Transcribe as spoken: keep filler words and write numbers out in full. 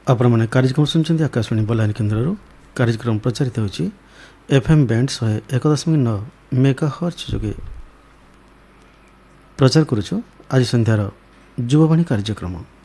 ଆପଣମାନେ କାର୍ଯ୍ୟକ୍ରମ ଶୁଣୁଛନ୍ତି ଆକାଶବାଣୀ ବଲାଙ୍ଗୀର କେନ୍ଦ୍ରରୁ। କାର୍ଯ୍ୟକ୍ରମ ପ୍ରଚାରିତ ହେଉଛି ଏଫ୍ ଏମ୍ ବ୍ୟାଣ୍ଡ ଶହେ ଏକ ଦଶମିକ ନଅ ମେଗା ହର୍ଜ ଯୋଗେ। ପ୍ରଚାର କରୁଛୁ ଆଜି ସନ୍ଧ୍ୟାର ଯୁବବାଣୀ କାର୍ଯ୍ୟକ୍ରମ।